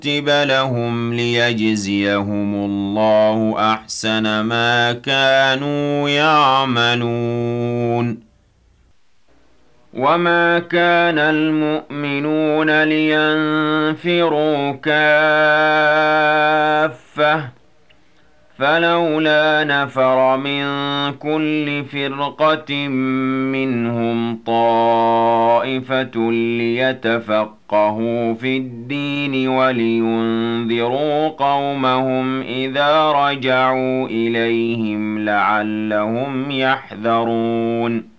ليكتب لهم ليجزيهم الله أحسن ما كانوا يعملون. وما كان المؤمنون لينفروا كافة فلولا نفر من كل فرقة منهم طائفة ليتفقهوا في الدين ولينذروا قومهم إذا رجعوا إليهم لعلهم يحذرون.